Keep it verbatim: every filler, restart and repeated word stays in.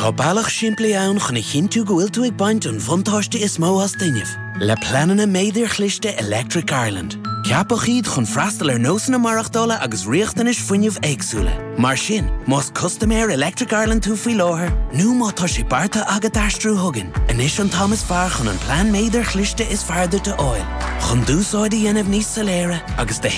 Tá bailach siimplí ann chuna chinú go bhfuil tú ag baint an bhuntáiste is mó as daineh. Le planana méidir chlichte Electric Ireland. Ceapach iad chun freastal ar nósanna marachtála agus riachtanis fuinneamh éagsúla. Mar sin, más customéir Electric Ireland tú faoi láthair, nó má tá sé barta agat aistrú thugan. Inis an Thomas fear chun an plán méidir chlichte is feardir de oil. Chun dúsáid a dhéanamh níos saléire agus de